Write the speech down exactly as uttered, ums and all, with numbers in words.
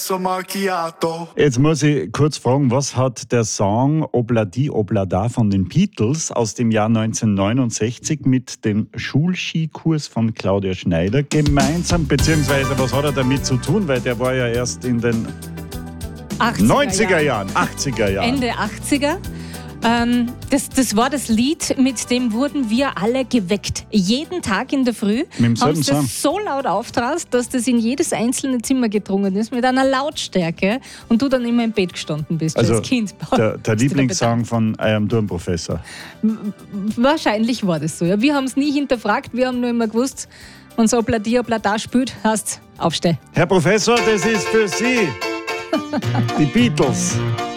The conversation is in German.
espresso macchiato. Jetzt muss ich kurz fragen, was hat der Song Obladi Oblada von den Beatles aus dem Jahr neunzehnhundertneunundsechzig mit dem Schulskikurs von Claudia Schneider gemeinsam, beziehungsweise was hat er damit zu tun, weil der war ja erst in den neunziger Jahren, achtziger Jahren. Ende achtziger. Ähm, das, das war das Lied, mit dem wurden wir alle geweckt. Jeden Tag in der Früh Mit dem haben sie selben das so laut auftrast, dass das in jedes einzelne Zimmer gedrungen ist, mit einer Lautstärke und du dann immer im Bett gestanden bist Also als Kind. der, der Lieblingssong von I Am Turnprofessor. Wahrscheinlich war das so. Ja. Wir haben es nie hinterfragt, wir haben nur immer gewusst, wenn so Obladi Oblada spielt, heißt aufstehen. Herr Professor, das ist für Sie. Die Beatles.